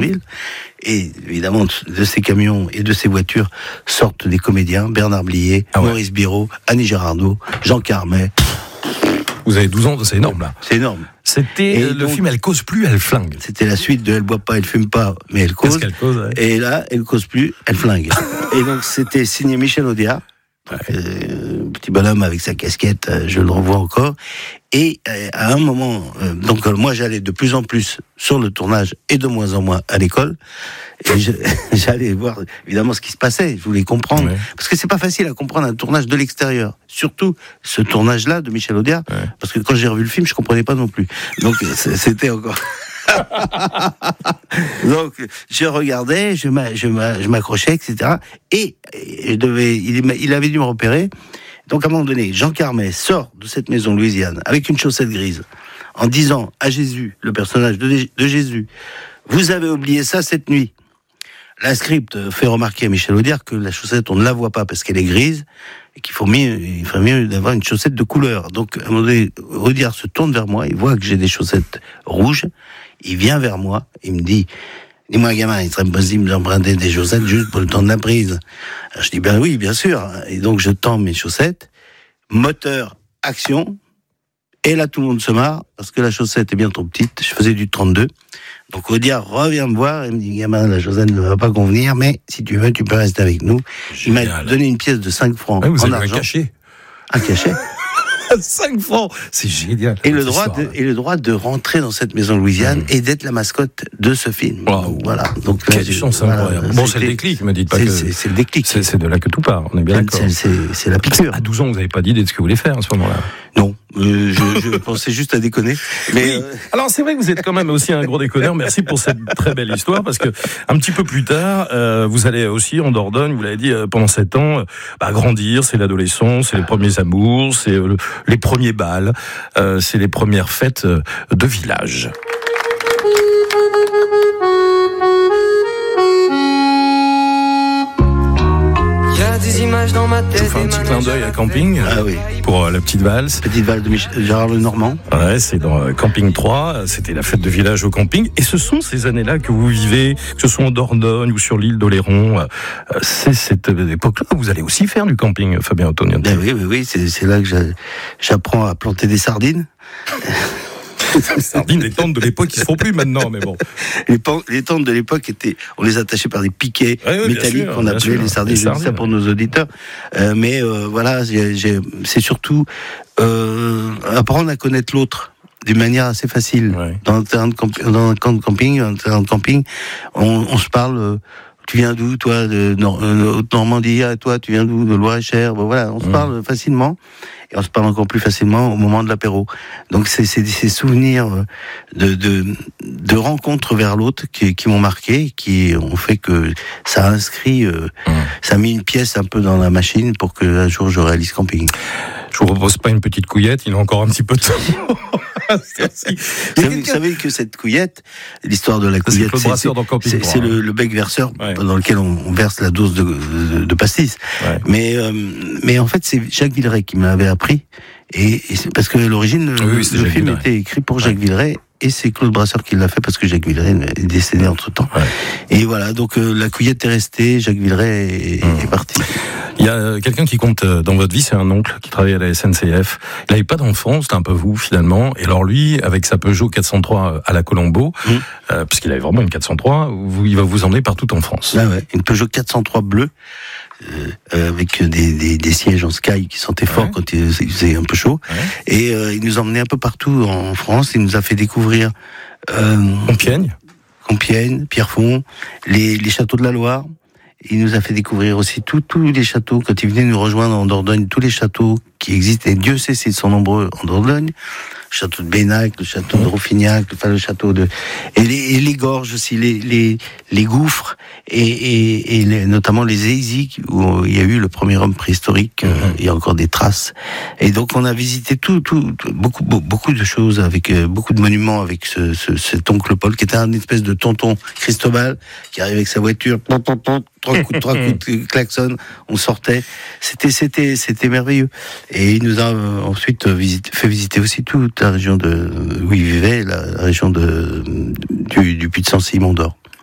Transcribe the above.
centre-ville. Et évidemment, de ces camions et de ces voitures sortent des comédiens, Bernard Blier, Maurice Biraud, Annie Girardot, Jean Carmet. Vous avez 12 ans, c'est énorme là. C'est énorme. C'était le film Elle cause plus, elle flingue. C'était la suite de Elle boit pas, elle fume pas, mais elle cause. Qu'est-ce qu'elle cause, ouais. Et là, elle cause plus, elle flingue. Et donc c'était signé Michel Audiard. Petit bonhomme avec sa casquette, je le revois encore. Et à un moment, moi j'allais de plus en plus sur le tournage et de moins en moins à l'école. Et j'allais voir évidemment ce qui se passait. Je voulais comprendre, parce que c'est pas facile à comprendre un tournage de l'extérieur. Surtout ce tournage-là de Michel Audiard, parce que quand j'ai revu le film, je comprenais pas non plus. Donc c'était encore. Donc je regardais, je m'accrochais, etc. Et il avait dû me repérer. Donc à un moment donné, Jean Carmet sort de cette maison Louisiane avec une chaussette grise, en disant à Jésus, le personnage de Jésus, vous avez oublié ça cette nuit. La script fait remarquer à Michel Audiard que la chaussette, on ne la voit pas parce qu'elle est grise, et qu'il il ferait mieux d'avoir une chaussette de couleur. Donc, à un moment donné, Audiard se tourne vers moi, il voit que j'ai des chaussettes rouges, il vient vers moi, il me dit, dis-moi, gamin, il serait possible d'emprunter des chaussettes juste pour le temps de la prise. Alors, je dis, ben oui, bien sûr. Et donc, je tends mes chaussettes, moteur, action, et là, tout le monde se marre, parce que la chaussette est bien trop petite, je faisais du 32. Donc Audiard revient me voir et me dit, gamin, la chaussette ne va pas convenir, mais si tu veux, tu peux rester avec nous. Génial. Il m'a donné une pièce de 5 francs vous en avez argent. Un cachet 5 francs, c'est génial. Et le droit de rentrer dans cette maison Louisiane et d'être la mascotte de ce film. Wow. Voilà. Donc quelle chance incroyable. Bon, c'est le déclic, me dites pas que c'est le déclic. C'est de là que tout part. On est bien d'accord. C'est la piqûre. À 12 ans, vous n'avez pas d'idée de ce que vous voulez faire à ce moment-là. Non. Je pensais juste à déconner. Mais alors c'est vrai que vous êtes quand même aussi un gros déconneur. Merci pour cette très belle histoire, parce que un petit peu plus tard, vous allez aussi en Dordogne. Vous l'avez dit, pendant 7 ans, grandir, c'est l'adolescence, c'est les premiers amours, c'est les premiers bals, c'est les premières fêtes de village. Des images dans ma tête. Je vous fais un petit clin d'œil à Camping. Ah oui. Pour la petite valse. Petite valse de Gérard Lenormand. Ouais, c'est dans Camping 3. C'était la fête de village au camping. Et ce sont ces années-là que vous vivez, que ce soit en Dordogne ou sur l'île d'Oléron. C'est cette époque-là où vous allez aussi faire du camping, Fabien Ottonian. Ben oui. C'est là que j'apprends à planter des sardines. Les sardines, les tentes de l'époque, qui se font plus maintenant, mais bon. Les tentes de l'époque on les attachait par des piquets métalliques qu'on appelait les sardines. Je dis ça pour nos auditeurs. Mais voilà, c'est surtout apprendre à connaître l'autre d'une manière assez facile. Ouais. Dans un camp de camping, on se parle. Tu viens d'où, toi, de Haute-Normandie? Ah, toi, tu viens d'où? De Loir-et-Cher? Bon, voilà, on se parle facilement. Et on se parle encore plus facilement au moment de l'apéro. Donc c'est ces souvenirs de rencontres vers l'autre qui m'ont marqué, qui ont fait que ça a inscrit, ça a mis une pièce un peu dans la machine pour que un jour je réalise Camping. Je vous propose pas une petite couillette, il a encore un petit peu de temps. Vous savez que cette couillette, l'histoire de la couillette, c'est le bec verseur dans lequel on verse la dose de pastis. Ouais. Mais en fait, c'est Jacques Villeray qui me l'avait appris. Et c'est parce que à l'origine, le film était écrit pour Jacques Villeray. Et c'est Claude Brasseur qui l'a fait parce que Jacques Villeray est décédé entre-temps. Ouais. Et voilà, donc la couillette est restée, Jacques Villeray est parti. Il y a quelqu'un qui compte dans votre vie, c'est un oncle qui travaille à la SNCF. Il n'avait pas d'enfant, c'était un peu vous finalement. Et alors lui, avec sa Peugeot 403 à la Colombo, parce qu'il avait vraiment une 403, il va vous emmener partout en France. Ah ouais, une Peugeot 403 bleue. Avec des sièges en Sky qui sentaient fort quand il faisait un peu chaud. Ouais. Et il nous emmenait un peu partout en France. Il nous a fait découvrir Compiègne, Pierrefonds, les châteaux de la Loire. Il nous a fait découvrir aussi tous les châteaux. Quand il venait nous rejoindre en Dordogne, tous les châteaux qui existent, et Dieu sait s'ils sont nombreux en Dordogne. Le château de Bénac, le château de Rouffignac, le château de... Et les gorges aussi, les gouffres, et notamment les Eisig, où il y a eu le premier homme préhistorique, il y a encore des traces. Et donc on a visité beaucoup de choses, avec beaucoup de monuments, avec cet oncle Paul, qui était un espèce de tonton Cristobal, qui arrivait avec sa voiture, trois coups de klaxon, on sortait. C'était merveilleux. Et il nous a ensuite fait visiter aussi toute la région où il vivait, la région du Puy de Sancy, Mont d'Or.